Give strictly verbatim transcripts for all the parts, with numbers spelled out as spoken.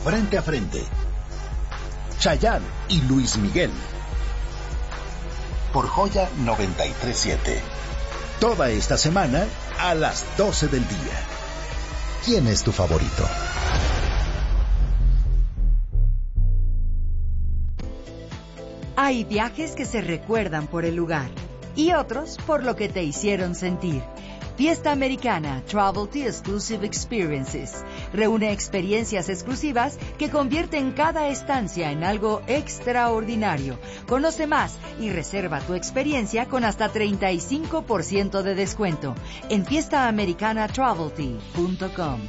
Frente a Frente. Chayanne y Luis Miguel. Por Joya noventa y tres punto siete. Toda esta semana a las doce del día. ¿Quién es tu favorito? Hay viajes que se recuerdan por el lugar y otros por lo que te hicieron sentir. Fiesta Americana Travel Exclusive Experiences reúne experiencias exclusivas que convierten cada estancia en algo extraordinario. Conoce más y reserva tu experiencia con hasta treinta y cinco por ciento de descuento en fiesta americana travel tea punto com.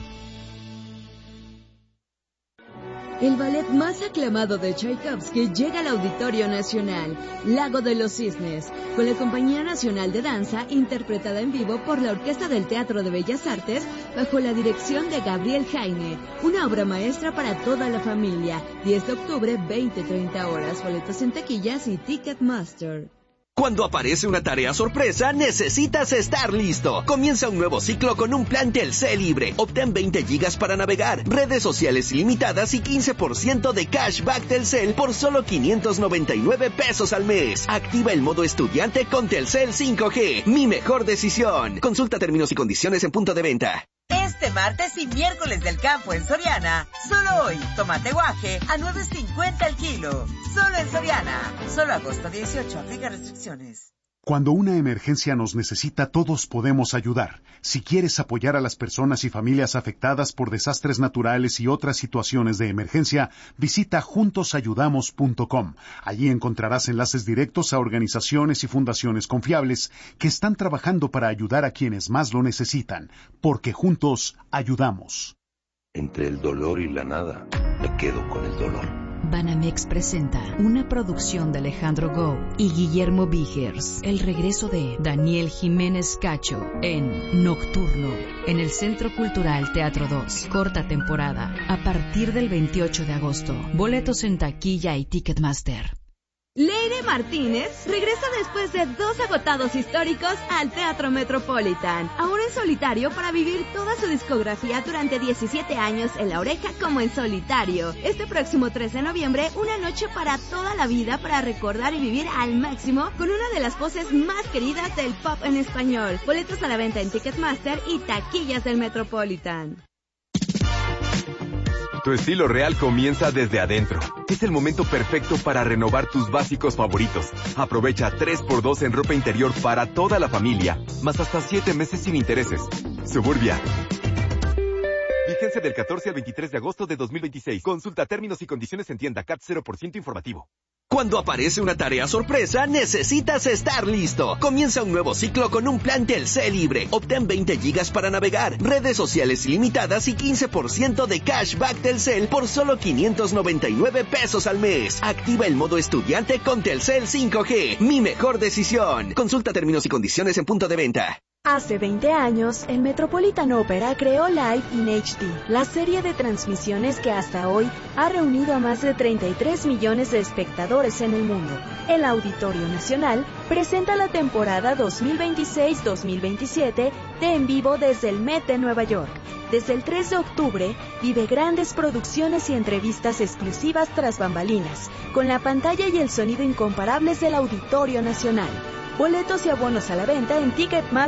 El ballet más aclamado de Tchaikovsky llega al Auditorio Nacional, Lago de los Cisnes, con la Compañía Nacional de Danza, interpretada en vivo por la Orquesta del Teatro de Bellas Artes, bajo la dirección de Gabriel Jaime. Una obra maestra para toda la familia. diez de octubre, veinte treinta horas. Boletos en taquillas y Ticketmaster. Cuando aparece una tarea sorpresa, necesitas estar listo. Comienza un nuevo ciclo con un plan Telcel libre. Obtén veinte gigas para navegar, redes sociales ilimitadas y quince por ciento de cashback Telcel por solo quinientos noventa y nueve pesos al mes. Activa el modo estudiante con Telcel cinco G. Mi mejor decisión. Consulta términos y condiciones en punto de venta. Este martes y miércoles del campo en Soriana, solo hoy, tomate guaje a nueve cincuenta el kilo. Solo en Soriana. Solo agosto dieciocho, aplica restricciones. Cuando una emergencia nos necesita, todos podemos ayudar. Si quieres apoyar a las personas y familias afectadas por desastres naturales y otras situaciones de emergencia, visita juntos ayudamos punto com. Allí encontrarás enlaces directos a organizaciones y fundaciones confiables que están trabajando para ayudar a quienes más lo necesitan, porque juntos ayudamos. Entre el dolor y la nada, me quedo con el dolor. Banamex presenta una producción de Alejandro Gou y Guillermo Vigers. El regreso de Daniel Jiménez Cacho en Nocturno, en el Centro Cultural Teatro dos. Corta temporada, a partir del veintiocho de agosto. Boletos en taquilla y Ticketmaster. Leire Martínez regresa después de dos agotados históricos al Teatro Metropolitan, ahora en solitario para vivir toda su discografía durante diecisiete años en La Oreja como en solitario. Este próximo tres de noviembre, una noche para toda la vida para recordar y vivir al máximo con una de las voces más queridas del pop en español. Boletos a la venta en Ticketmaster y taquillas del Metropolitan. Tu estilo real comienza desde adentro. Es el momento perfecto para renovar tus básicos favoritos. Aprovecha tres por dos en ropa interior para toda la familia, más hasta siete meses sin intereses. Suburbia. Vigencia del catorce al veintitrés de agosto de dos mil veintiséis. Consulta términos y condiciones en tienda. C A T cero por ciento informativo. Cuando aparece una tarea sorpresa, necesitas estar listo. Comienza un nuevo ciclo con un plan Telcel libre. Obtén veinte gigas para navegar, redes sociales ilimitadas y quince por ciento de cashback Telcel por solo quinientos noventa y nueve pesos al mes. Activa el modo estudiante con Telcel cinco G. Mi mejor decisión. Consulta términos y condiciones en punto de venta. Hace veinte años, el Metropolitan Opera creó Live in H D, la serie de transmisiones que hasta hoy ha reunido a más de treinta y tres millones de espectadores en el mundo. El Auditorio Nacional presenta la temporada dos mil veintiséis dos mil veintisiete de En Vivo desde el Met de Nueva York. Desde el tres de octubre, vive grandes producciones y entrevistas exclusivas tras bambalinas, con la pantalla y el sonido incomparables del Auditorio Nacional. Boletos y abonos a la venta en Ticketmaster